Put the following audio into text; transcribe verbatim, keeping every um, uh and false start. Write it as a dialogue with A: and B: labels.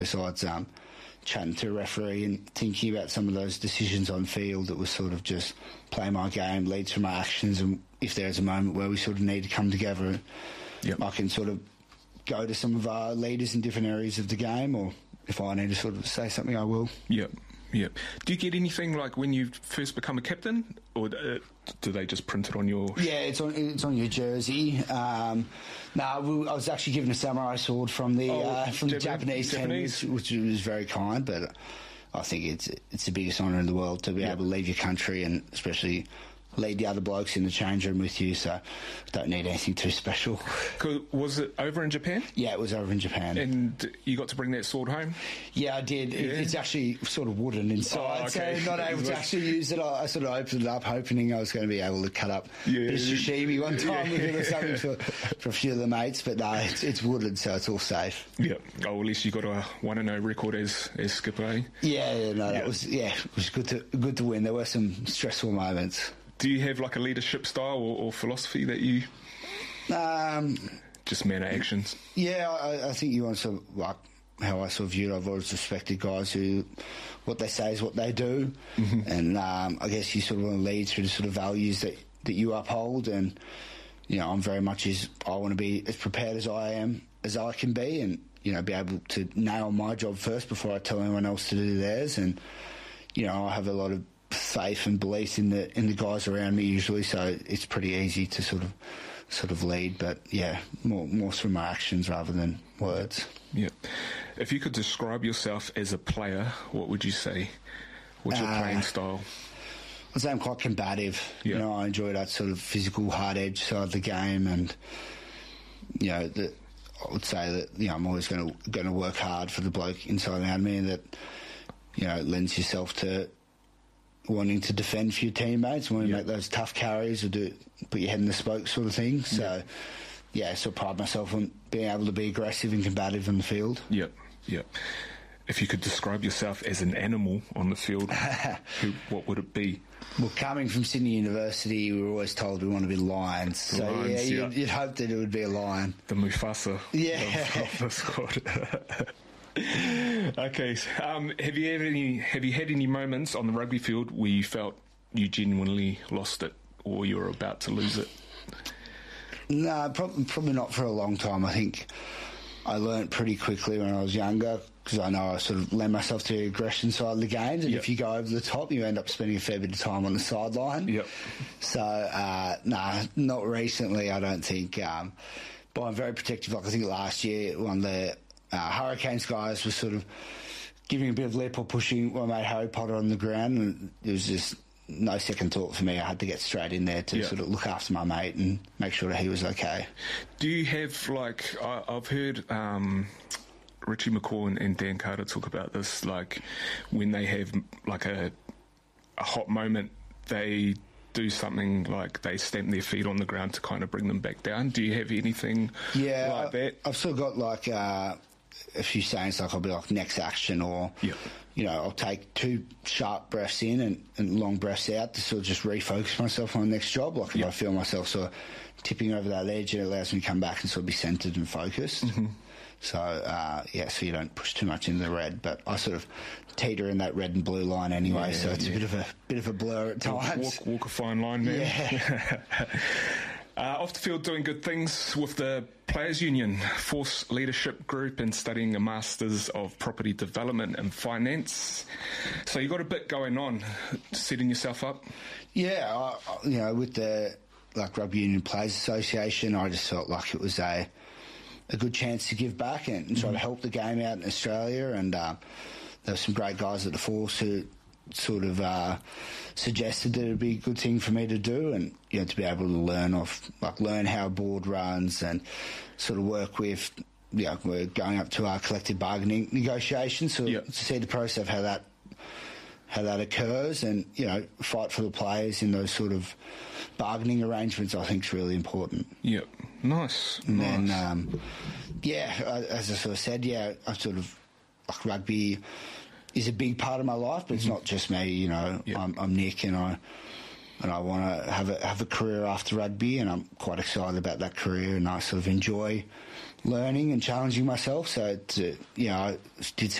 A: besides um, chatting to a referee and thinking about some of those decisions on field, it was sort of just play my game, leads from my actions, and if there's a moment where we sort of need to come together, yep. I can sort of go to some of our leaders in different areas of the game, or if I need to sort of say something, I will.
B: Yep. Yep. Do you get anything like when you first become a captain, or uh, do they just print it on your...
A: Yeah, it's on it's on your jersey. Um, no, I was actually given a samurai sword from the
B: oh,
A: uh, from
B: Japanese,
A: the Japanese,
B: Japanese?
A: team, which, which was very kind, but I think it's it's the biggest honour in the world to be yep. able to leave your country, and especially lead the other blokes in the change room with you, so don't need anything too special.
B: Was it over in Japan?
A: Yeah, it was over in Japan.
B: And you got to bring that sword home?
A: Yeah, I did. Yeah. It, it's actually sort of wooden inside, oh, okay. so not able to actually use it. I, I sort of opened it up hoping I was going to be able to cut up
B: yeah.
A: a bit of sashimi one time
B: yeah.
A: with it or something for, for a few of the mates, but no, it's, it's wooden, so it's all safe.
B: Yeah. Oh, well, at least you got a one and oh record as, as skipper, eh?
A: Yeah, yeah, no, that yeah. was, yeah, it was good to, good to win. There were some stressful moments.
B: Do you have like a leadership style or, or philosophy that you...
A: Um,
B: just manner actions?
A: Yeah, I, I think you want to, like, how I sort of view it, I've always respected guys who, what they say is what they do. Mm-hmm. And um, I guess you sort of want to lead through the sort of values that, that you uphold. And, you know, I'm very much as, I want to be as prepared as I am, as I can be, and, you know, be able to nail my job first before I tell anyone else to do theirs. And, you know, I have a lot of faith and belief in the in the guys around me usually, so it's pretty easy to sort of sort of lead. But yeah, more more through my actions rather than words.
B: Yeah. If you could describe yourself as a player, what would you say? What's your uh, playing style?
A: I'd say I'm quite combative.
B: Yeah.
A: You know, I enjoy that sort of physical hard edge side of the game, and you know, the, I would say that you know I'm always going to going to work hard for the bloke inside and out of me, and that you know it lends yourself to wanting to defend for your teammates, wanting yep. to make those tough carries or do put your head in the spoke sort of thing. So, yep. yeah, so I pride myself on being able to be aggressive and combative in the field.
B: Yep, yep. If you could describe yourself as an animal on the field, who, what would it be?
A: Well, coming from Sydney University, we were always told we want to be lions. So, lions, yeah, you'd,
B: yeah.
A: you'd hope that it would be a lion.
B: The Mufasa
A: yeah.
B: of, of the squad. Okay, um, have you had any have you had any moments on the rugby field where you felt you genuinely lost it or you were about to lose it?
A: No, probably, probably not for a long time. I think I learnt pretty quickly when I was younger, because I know I sort of lend myself to the aggression side of the games, and yep. if you go over the top, you end up spending a fair bit of time on the sideline.
B: Yep.
A: So, uh, no, nah, not recently, I don't think. Um, but I'm very protective. Like I think last year, one of the Uh, Hurricanes guys were sort of giving a bit of lip or pushing my mate Harry Potter on the ground, and there was just no second thought for me. I had to get straight in there to yeah. sort of look after my mate and make sure that he was okay.
B: Do you have, like, I, I've heard um, Richie McCaw and, and Dan Carter talk about this, like when they have like a, a hot moment, they do something like they stamp their feet on the ground to kind of bring them back down. Do you have anything
A: yeah,
B: like
A: I,
B: that?
A: I've still got like uh, a few sayings, like I'll be like next action, or
B: yep.
A: you know, I'll take two sharp breaths in and, and long breaths out to sort of just refocus myself on the next job. Like if
B: yep.
A: I feel myself sort of tipping over that edge, it allows me to come back and sort of be centred and focused.
B: Mm-hmm.
A: So, uh, yeah, so you don't push too much into the red, but I sort of teeter in that red and blue line anyway, yeah, so it's yeah. a bit of a bit of a blur at times.
B: Walk, walk a fine line, man.
A: Yeah.
B: uh, off the field doing good things with the Players Union, Force Leadership Group, and studying a Masters of Property Development and Finance. So you got a bit going on, setting yourself up?
A: Yeah, I, you know, with the like Rugby Union Players Association, I just felt like it was a a good chance to give back and, and try mm-hmm. to help the game out in Australia. And uh, there were some great guys at the Force who sort of uh, suggested that it would be a good thing for me to do, and you know, to be able to learn off, like learn how a board runs and sort of work with. You know, we're going up to our collective bargaining negotiations, so
B: yep.
A: to see the process of how that how that occurs, and you know, fight for the players in those sort of bargaining arrangements, I think is really important.
B: Yep, nice.
A: And
B: nice.
A: then, um, yeah, as I sort of said, yeah, I sort of like rugby is a big part of my life, but it's mm-hmm. not just me. You know,
B: yep.
A: I'm, I'm Nick, and I and I want to have a have a career after rugby, and I'm quite excited about that career, and I sort of enjoy learning and challenging myself. So, to, you know, I did